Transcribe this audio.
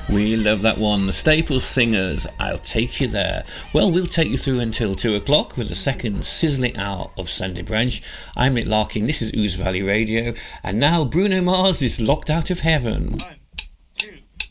We love that one. The Staple Singers, I'll Take You There. Well, we'll take you through until 2 o'clock with the second sizzling hour of Sunday Brunch. I'm Nick Larkin, this is Ouse Valley Radio, and now Bruno Mars is Locked Out of Heaven.